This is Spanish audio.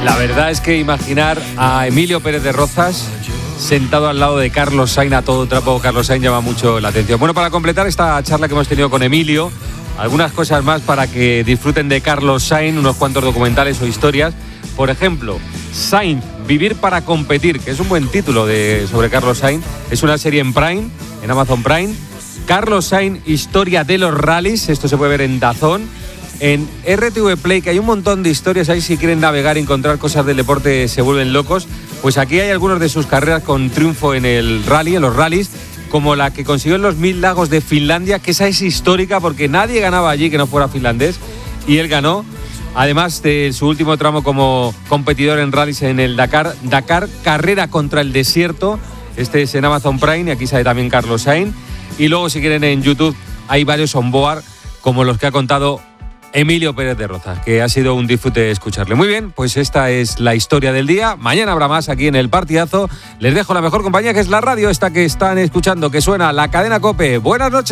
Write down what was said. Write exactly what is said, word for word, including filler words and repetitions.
La verdad es que imaginar a Emilio Pérez de Rozas sentado al lado de Carlos Sainz a todo trapo, Carlos Sainz llama mucho la atención. Bueno, para completar esta charla que hemos tenido con Emilio, algunas cosas más para que disfruten de Carlos Sainz, unos cuantos documentales o historias. Por ejemplo, Sainz, Vivir para competir, que es un buen título de, sobre Carlos Sainz. Es una serie en Prime, en Amazon Prime. Carlos Sainz, Historia de los rallies, esto se puede ver en DAZN. En R T V Play, que hay un montón de historias ahí, si quieren navegar y encontrar cosas del deporte se vuelven locos. Pues aquí hay algunos de sus carreras con triunfo en el rally, en los rallies, como la que consiguió en los Mil Lagos de Finlandia, que esa es histórica porque nadie ganaba allí que no fuera finlandés, y él ganó. Además de su último tramo como competidor en rallies en el Dakar, Dakar, carrera contra el desierto. Este es en Amazon Prime y aquí sale también Carlos Sainz. Y luego, si quieren, en YouTube hay varios onboard como los que ha contado Emilio Pérez de Rozas, que ha sido un disfrute escucharle. Muy bien, pues esta es la historia del día. Mañana habrá más aquí en El Partidazo. Les dejo la mejor compañía, que es la radio esta que están escuchando, que suena la cadena COPE. Buenas noches.